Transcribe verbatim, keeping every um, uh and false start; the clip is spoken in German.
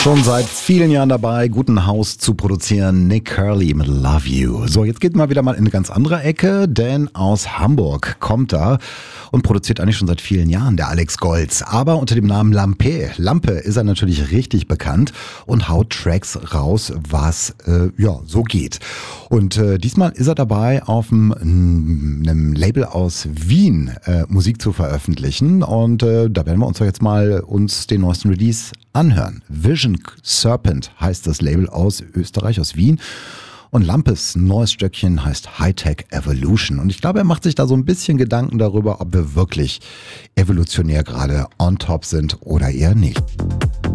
Schon seit vielen Jahren dabei, guten Haus zu produzieren. Nick Curly mit Love You. So, jetzt geht mal wieder mal in eine ganz andere Ecke, denn aus Hamburg kommt er und produziert eigentlich schon seit vielen Jahren der Alex Golz. Aber unter dem Namen Lampe. Lampe ist er natürlich richtig bekannt und haut Tracks raus, was äh, ja so geht. Und äh, diesmal ist er dabei, auf einem, einem Label aus Wien äh, Musik zu veröffentlichen. Und äh, da werden wir uns doch jetzt mal uns den neuesten Release anhören. Vision Serpent heißt das Label aus Österreich, aus Wien. Und Lampes neues Stöckchen heißt Hightech Evolution. Und ich glaube, er macht sich da so ein bisschen Gedanken darüber, ob wir wirklich evolutionär gerade on top sind oder eher nicht.